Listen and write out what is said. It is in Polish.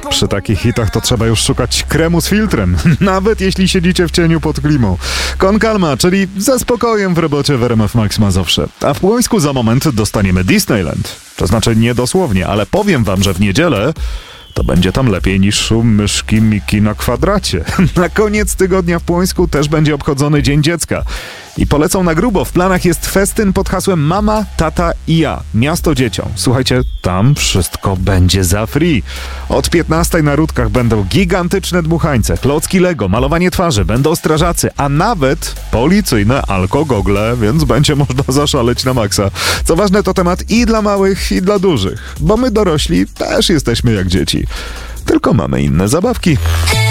Przy takich hitach to trzeba już szukać kremu z filtrem, nawet jeśli siedzicie w cieniu pod klimą. Con calma, czyli ze spokojem w robocie w RMF Max Mazowsze. A w Płońsku za moment dostaniemy Disneyland. To znaczy nie dosłownie, ale powiem wam, że w niedzielę to będzie tam lepiej niż szum myszki Miki na kwadracie. Na koniec tygodnia w Płońsku też będzie obchodzony Dzień Dziecka. I polecą na grubo. W planach jest festyn pod hasłem Mama, Tata i ja. Miasto dzieciom. Słuchajcie, tam wszystko będzie za free. Od 15 na Rudkach będą gigantyczne dmuchańce, klocki Lego, malowanie twarzy, będą strażacy, a nawet policyjne alkogogle, więc będzie można zaszaleć na maksa. Co ważne, to temat i dla małych, i dla dużych. Bo my dorośli też jesteśmy jak dzieci. Tylko mamy inne zabawki.